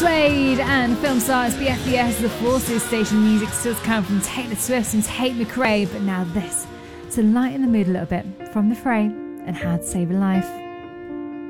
Suede and film stars BFBS, the Forces station music still to come from Taylor Swift and Tate McRae, but now this to lighten the mood a little bit from The Fray and How to Save a Life.